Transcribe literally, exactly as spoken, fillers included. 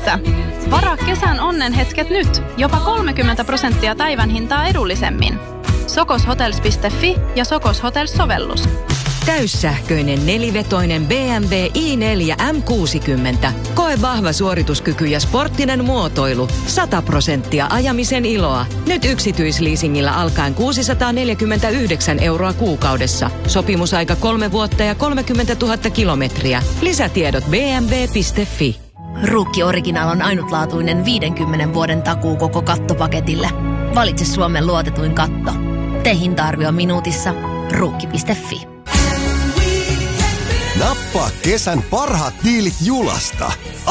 Kymppissä. Varaa kesän onnenhetket nyt. Jopa kolmekymmentä prosenttia päivän hintaa edullisemmin. sokoshotels piste fi ja Sokos Hotels-sovellus. Täyssähköinen nelivetoinen B M W i neljä M kuusikymmentä. Koe vahva suorituskyky ja sporttinen muotoilu. sata prosenttia ajamisen iloa. Nyt yksityisleasingillä alkaen kuusisataaneljäkymmentäyhdeksän euroa kuukaudessa. Sopimusaika kolme vuotta ja kolmekymmentätuhatta kilometriä. Lisätiedot b m w piste fi. Ruukki Original on ainutlaatuinen viidenkymmenen vuoden takuu koko kattopaketille. Valitse Suomen luotetuin katto. Tee hinta-arvio minuutissa. Ruukki piste fi. Nappaa kesän parhaat diilit Julasta.